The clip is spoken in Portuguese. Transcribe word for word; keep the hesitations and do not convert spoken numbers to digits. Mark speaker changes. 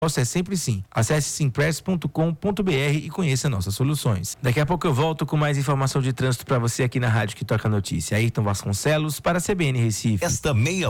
Speaker 1: é sempre sim. Acesse simpress ponto com ponto br e conheça nossas soluções. Daqui a pouco eu volto com mais informação de trânsito para você aqui na Rádio que Toca Notícia. Ayrton Vasconcelos para a C B N Recife.
Speaker 2: Esta meia